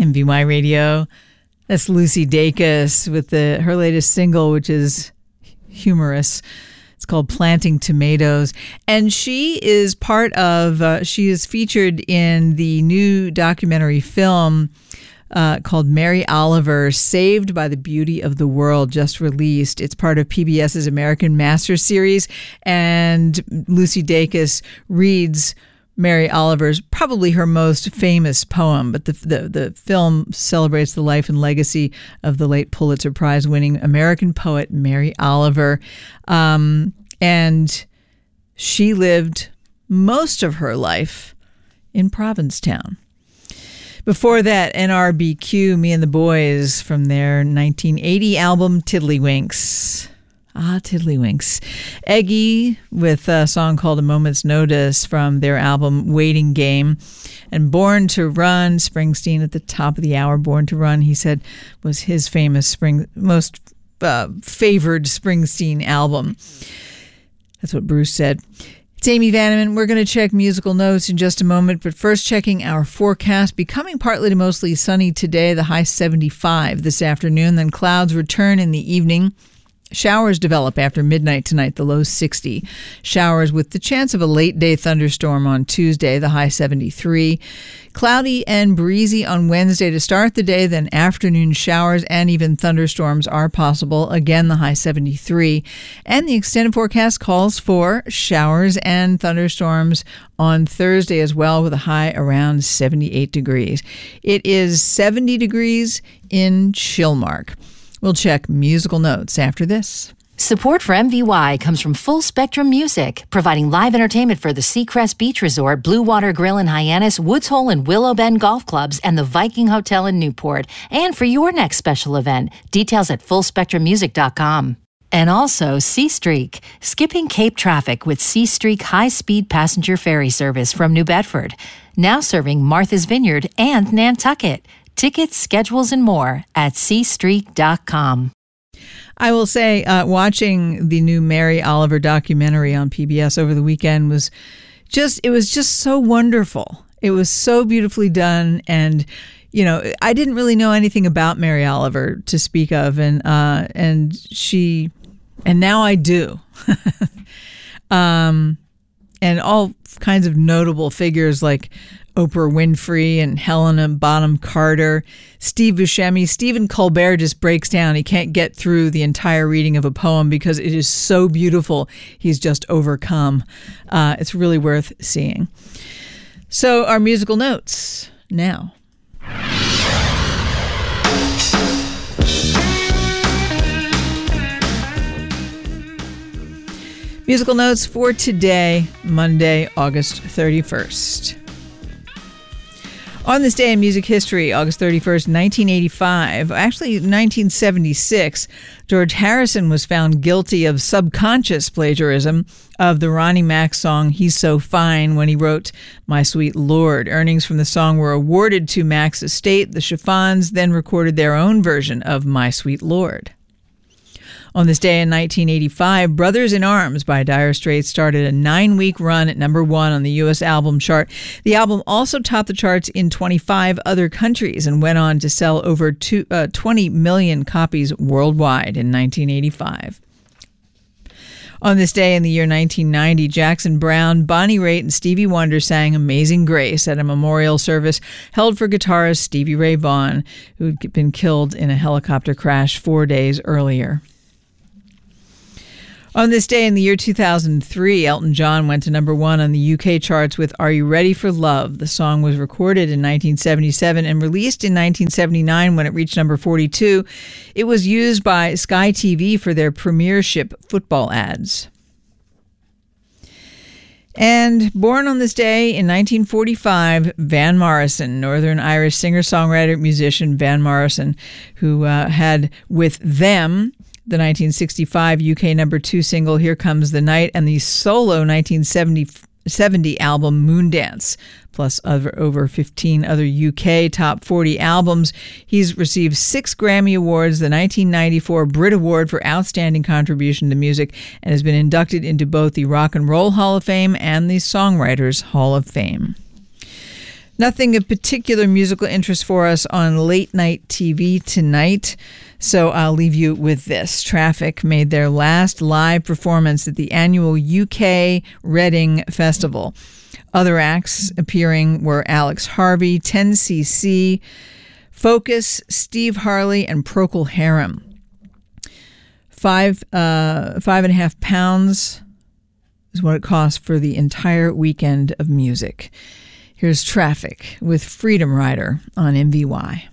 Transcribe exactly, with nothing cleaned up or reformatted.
M V Y Radio. That's Lucy Dacus with the her latest single, which is humorous. It's called Planting Tomatoes. And she is part of, uh, she is featured in the new documentary film uh, called Mary Oliver, Saved by the Beauty of the World, just released. It's part of PBS's American Masters series. And Lucy Dacus reads Mary Oliver's, probably her most famous poem, but the, the the film celebrates the life and legacy of the late Pulitzer Prize-winning American poet Mary Oliver. Um, and she lived most of her life in Provincetown. Before that, N R B Q, Me and the Boys, from their nineteen eighty album Tiddlywinks. Ah, Tiddlywinks. Eggy with a song called A Moment's Notice from their album Waiting Game. And Born to Run, Springsteen at the top of the hour. Born to Run, he said, was his famous spring, most uh, favored Springsteen album. That's what Bruce said. It's Amy Vanneman. We're going to check musical notes in just a moment, but first checking our forecast. Becoming partly to mostly sunny today, the high seventy-five this afternoon. Then clouds return in the evening. Showers develop after midnight tonight, the low sixty. Showers with the chance of a late-day thunderstorm on Tuesday, the high seventy-three. Cloudy and breezy on Wednesday to start the day, then afternoon showers and even thunderstorms are possible. Again, the high seventy-three. And the extended forecast calls for showers and thunderstorms on Thursday as well, with a high around seventy-eight degrees. It is seventy degrees in Chilmark. We'll check musical notes after this. Support for M V Y comes from Full Spectrum Music, providing live entertainment for the Seacrest Beach Resort, Blue Water Grill in Hyannis, Woods Hole and Willow Bend Golf Clubs, and the Viking Hotel in Newport. And for your next special event, details at full spectrum music dot com. And also Seastreak, skipping Cape traffic with Seastreak high-speed passenger ferry service from New Bedford. Now serving Martha's Vineyard and Nantucket. Tickets, schedules, and more at seastreak dot com. I will say, uh, watching the new Mary Oliver documentary on P B S over the weekend was just, it was just so wonderful. It was so beautifully done. And, you know, I didn't really know anything about Mary Oliver to speak of. And, uh, and she, and now I do. um, and all kinds of notable figures like Oprah Winfrey and Helena Bonham Carter, Steve Buscemi. Stephen Colbert just breaks down. He can't get through the entire reading of a poem because it is so beautiful. He's just overcome. Uh, it's really worth seeing. So our musical notes now. Musical notes for today, Monday, August thirty-first. On this day in music history, August thirty-first, nineteen eighty-five, actually nineteen seventy-six, George Harrison was found guilty of subconscious plagiarism of the Ronnie Mac song He's So Fine when he wrote My Sweet Lord. Earnings from the song were awarded to Mac's estate. The Chiffons then recorded their own version of My Sweet Lord. On this day in nineteen eighty-five, Brothers in Arms by Dire Straits started a nine-week run at number one on the U S album chart. The album also topped the charts in twenty-five other countries and went on to sell over two, uh, twenty million copies worldwide in nineteen eighty-five. On this day in the year nineteen ninety, Jackson Browne, Bonnie Raitt, and Stevie Wonder sang Amazing Grace at a memorial service held for guitarist Stevie Ray Vaughan, who had been killed in a helicopter crash four days earlier. On this day in the year two thousand three, Elton John went to number one on the U K charts with Are You Ready for Love? The song was recorded in nineteen seventy-seven and released in nineteen seventy-nine when it reached number forty-two. It was used by Sky T V for their Premiership football ads. And born on this day in nineteen forty-five, Van Morrison, Northern Irish singer-songwriter, musician Van Morrison, who uh, had with them the nineteen sixty-five U K number two single Here Comes the Night and the solo nineteen seventy album Moondance, plus over, over fifteen other U K top forty albums. He's received six Grammy Awards, the nineteen ninety-four Brit Award for Outstanding Contribution to Music, and has been inducted into both the Rock and Roll Hall of Fame and the Songwriters Hall of Fame. Nothing of particular musical interest for us on late night T V tonight, so I'll leave you with this. Traffic made their last live performance at the annual U K Reading Festival. Other acts appearing were Alex Harvey, ten C C, Focus, Steve Harley, and Procol Harum. Five, uh, five and a half pounds is what it costs for the entire weekend of music. Here's Traffic with Freedom Rider on M V Y.